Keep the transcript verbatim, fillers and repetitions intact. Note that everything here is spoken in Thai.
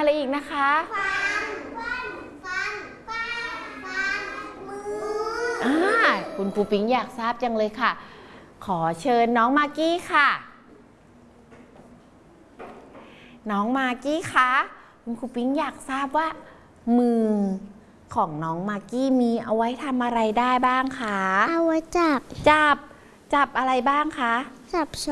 อะไรอีกนะคะฟันฟันฟันฟันฟันมืออ่าคุณครูปิ๊งอยากทราบจังเลยค่ะขอเชิญน้องมากกี้ค่ะน้องมากกี้คะคุณครูปิ๊งอยากทราบว่ามือของน้องมากกี้มีเอาไว้ทำอะไรได้บ้างคะเอาไว้จับจับจับอะไรบ้างคะจับ